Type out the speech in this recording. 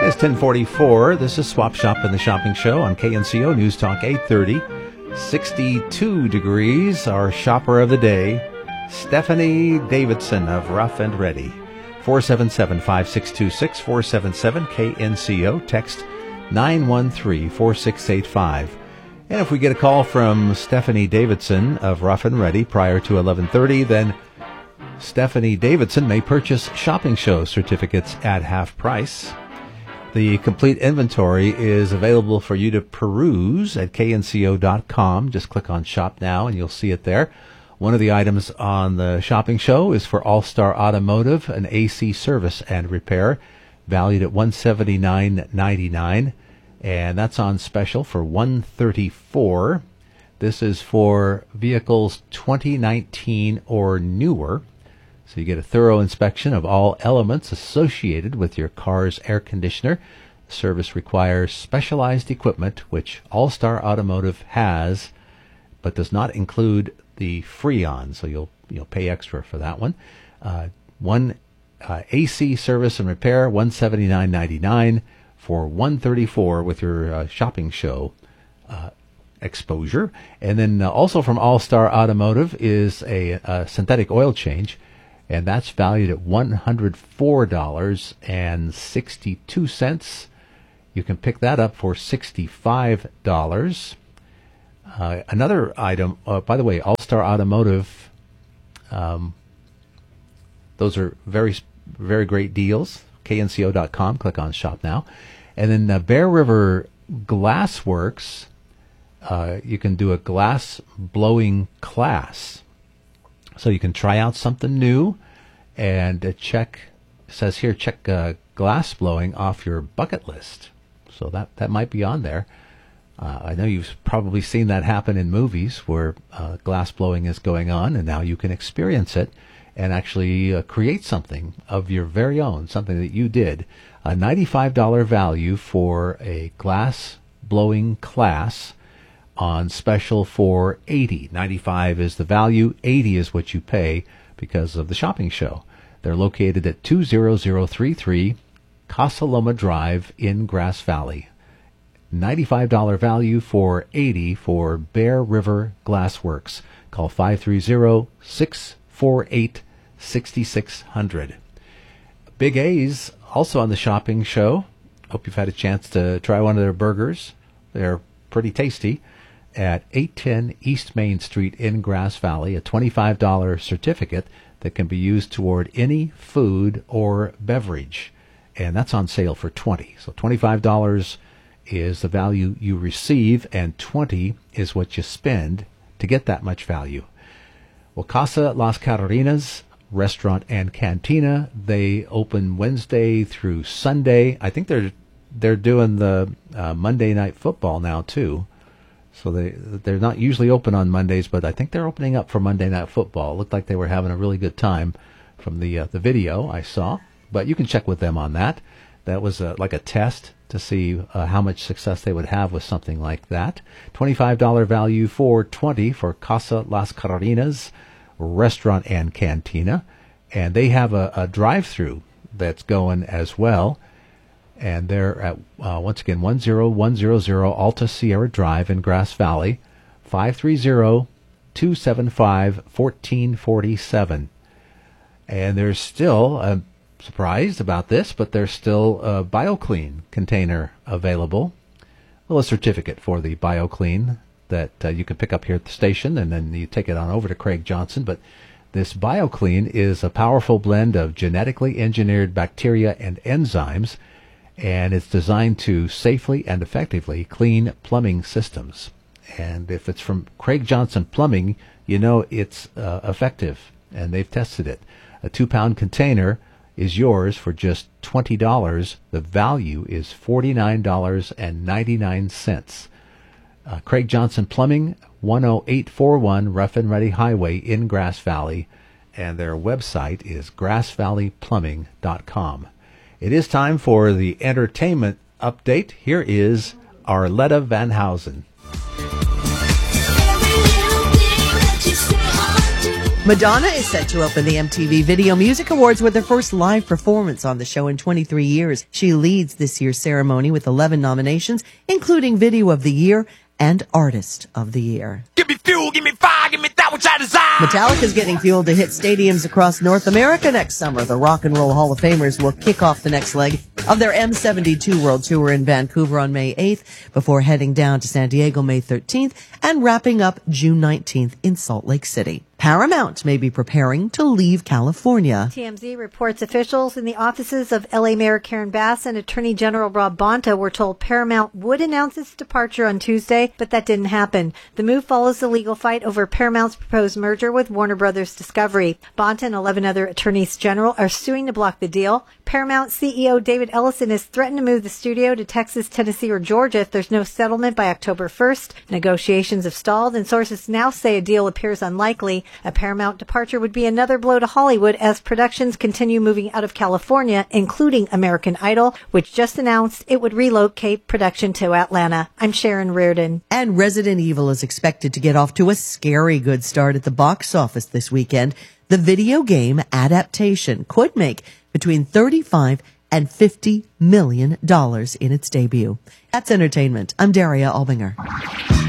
It's 10:44. This is Swap Shop in the Shopping Show on KNCO News Talk 830. 62 degrees. Our shopper of the day, Stephanie Davidson of Rough and Ready. 477-5626, 477-KNCO. Text 913-4685. And if we get a call from Stephanie Davidson of Rough and Ready prior to 11:30, then Stephanie Davidson may purchase shopping show certificates at half price. The complete inventory is available for you to peruse at knco.com. Just click on Shop Now and you'll see it there. One of the items on the shopping show is for All-Star Automotive, an AC service and repair, valued at $179.99, and that's on special for $134. This is for vehicles 2019 or newer. So you get a thorough inspection of all elements associated with your car's air conditioner. The service requires specialized equipment, which All-Star Automotive has, but does not include the Freon. So you'll pay extra for that one. AC service and repair, $179.99 for $134 with your shopping show exposure. And then also from All-Star Automotive is a synthetic oil change. And that's valued at $104.62. You can pick that up for $65. Another item, by the way, All-Star Automotive, those are very, very great deals. KNCO.com, click on Shop Now. And then Bear River Glass Works, you can do a glass blowing class. So you can try out something new and check glass blowing off your bucket list. So that might be on there. I know you've probably seen that happen in movies where glass blowing is going on, and now you can experience it and actually create something of your very own, something that you did. A $95 value for a glass blowing class, on special for $80. $95 is the value, $80 is what you pay because of the shopping show. They're located at 20033 Casa Loma Drive in Grass Valley. $95 value for $80 for Bear River Glass Works. Call 530-648-6600. Big A's also on the shopping show. Hope you've had a chance to try one of their burgers. They're pretty tasty. At 810 East Main Street in Grass Valley, a $25 certificate that can be used toward any food or beverage. And that's on sale for $20. So $25 is the value you receive, and $20 is what you spend to get that much value. Well, Casa Las Carolinas Restaurant and Cantina, they open Wednesday through Sunday. I think they're doing the Monday Night Football now, too. So they're not usually open on Mondays, but I think they're opening up for Monday Night Football. It looked like they were having a really good time from the video I saw. But you can check with them on that. That was like a test to see how much success they would have with something like that. $25 value for $20 for Casa Las Carolinas Restaurant and Cantina. And they have a drive-through that's going as well. And they're at, once again, 10100 Alta Sierra Drive in Grass Valley, 530-275-1447. And there's still, I'm surprised about this, but there's still a BioClean container available. Well, a certificate for the BioClean that you can pick up here at the station, and then you take it on over to Craig Johnson. But this BioClean is a powerful blend of genetically engineered bacteria and enzymes, and it's designed to safely and effectively clean plumbing systems. And if it's from Craig Johnson Plumbing, you know it's effective, and they've tested it. A 2-pound container is yours for just $20. The value is $49.99. Craig Johnson Plumbing, 10841 Rough and Ready Highway in Grass Valley, and their website is grassvalleyplumbing.com. It is time for the entertainment update. Here is Arletta Van Housen. Madonna is set to open the MTV Video Music Awards with her first live performance on the show in 23 years. She leads this year's ceremony with 11 nominations, including Video of the Year and Artist of the Year. Give me fuel, give me fire, give me that which I desire. Metallica's getting fuel to hit stadiums across North America next summer. The Rock and Roll Hall of Famers will kick off the next leg of their M72 World Tour in Vancouver on May 8th, before heading down to San Diego May 13th and wrapping up June 19th in Salt Lake City. Paramount may be preparing to leave California. TMZ reports officials in the offices of LA Mayor Karen Bass and Attorney General Rob Bonta were told Paramount would announce its departure on Tuesday, but that didn't happen. The move follows the legal fight over Paramount's proposed merger with Warner Brothers Discovery. Bonta and 11 other attorneys general are suing to block the deal. Paramount CEO David Ellison has threatened to move the studio to Texas, Tennessee, or Georgia if there's no settlement by October 1st. Negotiations have stalled, and sources now say a deal appears unlikely. A Paramount departure would be another blow to Hollywood as productions continue moving out of California, including American Idol, which just announced it would relocate production to Atlanta. I'm Sharon Reardon. And Resident Evil is expected to get off to a scary good start at the box office this weekend. The video game adaptation could make between $35 and $50 million in its debut. That's entertainment. I'm Daria Albinger.